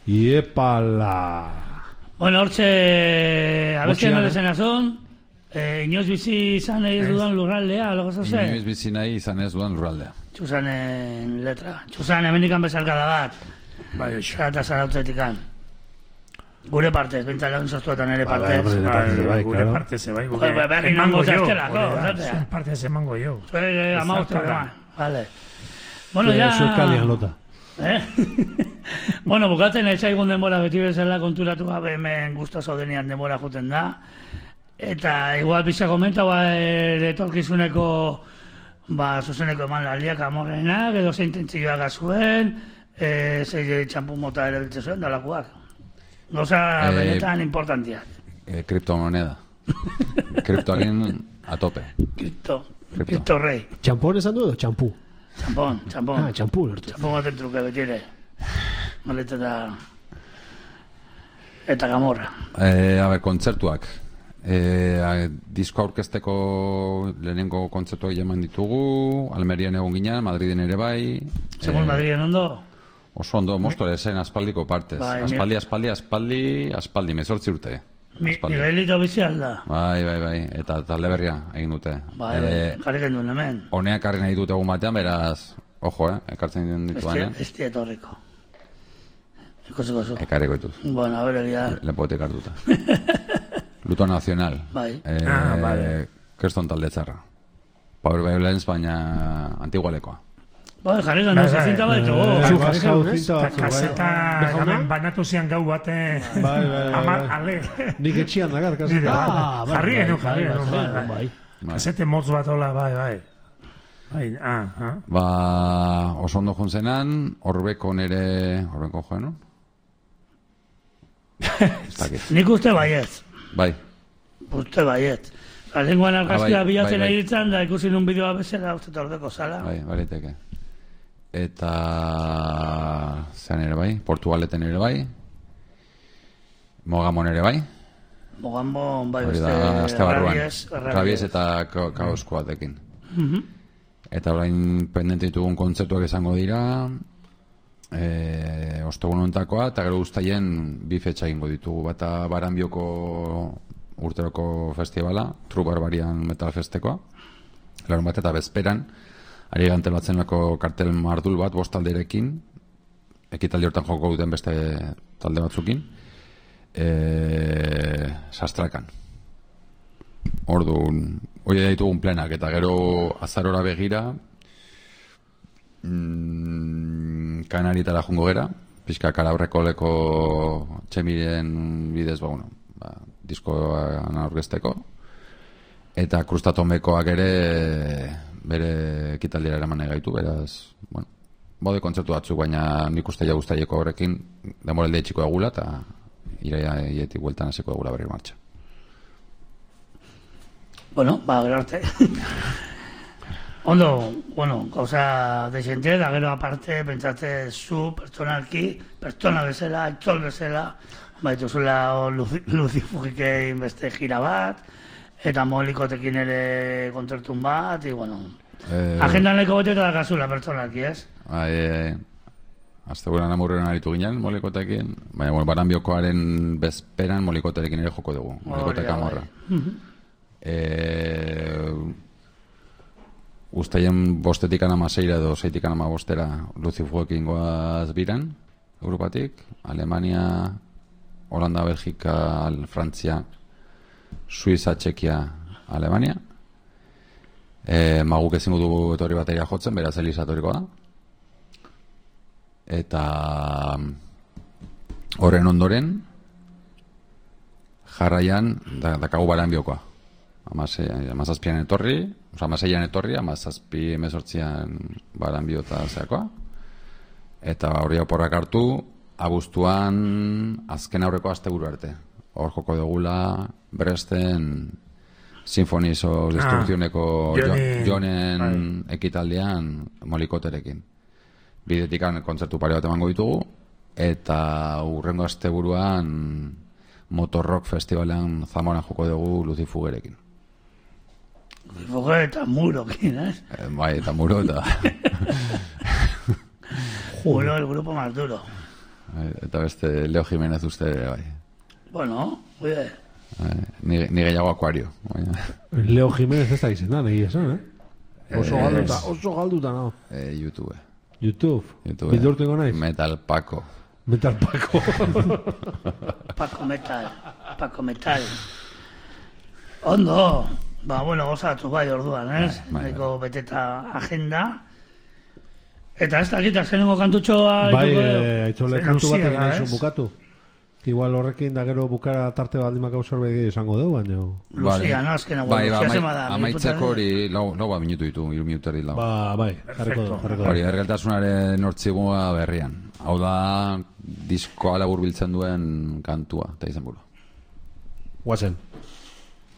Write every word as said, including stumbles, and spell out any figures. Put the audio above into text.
Iepala. Bueno, hortxe, abestian nolezen azon, inoiz bizi izan ez dudan lurraldea, logo zoze? Inoiz bizi nahi izan ez dudan lurraldea. Txusanen letra. Txusan, hemendikan bezalkada bat. Bai, eta zarautzetikan. Gure partez, bintzak lagun soztuetan ere partez. Gure partez, bai. Emango zaztelako. Partez emango jo. Zuek amauzte, vale. Bueno, ya... Zuekalian lota. Eh? Bueno, bukatzen etxaigun denbora beti bezala konturatu gabe hemen guztaz odenean denbora juten da. Eta igual pizka komenta, ba, etorkizuneko, ba, zuzeneko eman laldiak amorrenak, edo zein tentzioak azuen, e, zei txampu mota ere biltze zuen, dalakoak. Gauza e, benetan importantiak. E, kriptomoneda. Kriptoaren a tope. Kripto. Kripto rei. Txampon esan du edo txampu? Txampon, txampon. Ah, txampu, lortu. Txampon baten truke betire. Maleta eta... Eta gamorra. E, a ber, kontzertuak. E, a, disko aurkezteko lehenengo kontzertuak jaman ditugu, Almerian egon ginen, Madriden ere bai. Segun e, Madriden ondo? Oso ondo, mostore zen aspaldiko partez. Bai, aspaldi, aspaldi, aspaldi, aspaldi, mezortzi urte. Miguelito bizial da. Bai, bai, bai, eta talde berria egin dute. Bai, e, jarri genduen hemen. Honeak harri nahi dute egun batean, beraz, ojo, eh, ekartzen dituan. Ez diet horriko. Ikosiko zu. Ekarriko ditut. Bueno, a ver, egia. Lepote ekartuta. Luto Nacional. Bai. Eh, ah, bai. Keston talde txarra. Power Violence, baina antigualekoa. Bai, jarri gana, ez zinta bat ego. Zu jarri gana, kaseta banatu zian gau bate ale. Nik etxian dagar, kaseta. Jarri gano, jarri gano. Kasete motz bat hola, bai, bai. Bai, ah, ah. Ba, oso ondo jontzenan, horbeko nere, horbeko joan, no? Nik uste baiet. Bai. Uste baiet. Lenguan argazkia bilatzen egiten da ikusi nun bideoa bezala uste tordeko zala. Bai, bariteke. Eta zean ere bai, Portugaleten ere bai, Mogamon ere bai. Mogamon bai, beste Rabies eta Kaosko batekin. Eta orain pendente ditugun kontzertuak izango dira, e, ostegun honetakoa, eta gero guztaien bi fetxa egingo ditugu. Bata Baranbioko urteroko festivala, True Barbarian Metal Festekoa, larun bat eta bezperan, ari gantelatzen lako kartel mardul bat, bost talderekin, ekitaldi hortan joko duten beste talde batzukin, e, sastrakan. Orduan, hori ditugun plenak, eta gero azarora begira, mm, Kanaritara jungo gera, pixka Kalabreko leko txemiren bidez, ba, bueno, ba, diskoan aurkezteko, eta Krustatomekoak ere bere ekitaldira eraman gaitu, beraz, bueno, bode kontzertu batzuk, baina nik uste ja guztaieko horrekin demoralde txiko egula, eta iraia ietik bueltan hasiko egula berri martxa. Bueno, ba, gero arte. Ondo, bueno, gauza desente, da gero aparte, pentsatze zu, pertsonalki, pertsona bezala, etxol bezala, baitu zula Lucifugikein beste gira bat, eta Molikotekin ere kontzertun bat, y bueno, eh, agendan leko bete eta dakazula pertsonalki, ez? Bai, eh, azte guran amurren aritu ginen Molikotekin, baina, bueno, Baranbiokoaren bezperan Molikoterekin ere joko dugu, Molikotek amorra. Eh, Uztaien bostetik anama zeira edo zeitik anama bostera Lucifugekin goaz biran, Europatik, Alemania, Holanda, Belgika, Frantzia, Suiza, Txekia, Alemania. E, maguk ezingo dugu etorri bateria jotzen, beraz Elisa etorriko da. Eta horren ondoren, jarraian, da, dakagu Baranbiokoa. Amazazpian etorri, oza, amazeian etorri, amazazpi emezortzian Baranbio eta zeakoa. Eta hori oporrak hartu, abuztuan azken aurreko asteburu arte. Hor joko dugula Bresten Sinfonies of Destructioneko ah, Jonen bai. Ekitaldean Molikoterekin. Bidetikan kontzertu pare bat emango ditugu, eta urrengo asteburuan Motorrock Festivalean Zamoran joko dugu Lucifugerekin. Lucifuge eta Murokin, eh? eh? Bai, eta Muro eta... Juro, el grupo más duro. Eta beste Leo Jimenez uste ere, bai. Bueno, oie. Ni, ni gehiago akuario. Leo Jimenez ez da izena, nahi esan, eh? Oso galduta, oso galduta, no? Eh, YouTube. YouTube. YouTube. Bildurtengo naiz? Metal Paco. Metal Paco. Paco Metal. Paco Metal. Ondo. Ba, bueno, gozatu bai orduan, ez? Bai, bai. Eko beteta agenda. Eta ez dakita, zenengo kantutxoa... Bai, eh, aitzole kantu bat egin Luzia, nahi ez? bukatu. Igual horrekin da gero bukara tarte baldimaka usorbegi izango dugu, baina... Luzia, no, azkena, Bai, bueno, ba, Luzia amai- zema da. amaitzeko hori lau, lau bat minutu ditu, iru minutu erdi lau. Ba, bai, jarriko du, jarriko Hori, du. ergeltasunaren nortzigua berrian. Hau da, diskoa labur biltzen duen kantua, eta izan buru. Guazen.